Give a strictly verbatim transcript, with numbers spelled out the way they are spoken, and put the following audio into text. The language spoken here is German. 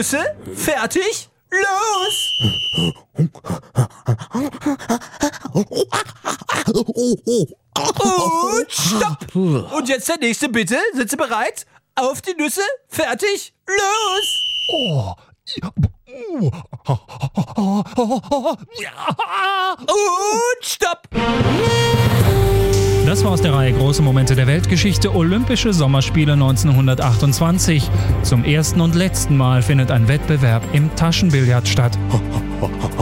Nüsse, fertig, los! Und stopp! Und jetzt der nächste bitte. Sind Sie bereit? Auf die Nüsse, fertig, los! Oh. Und stopp! Das war aus der Reihe Große Momente der Weltgeschichte, Olympische Sommerspiele neunzehnhundertachtundzwanzig. Zum ersten und letzten Mal findet ein Wettbewerb im Taschenbillard statt.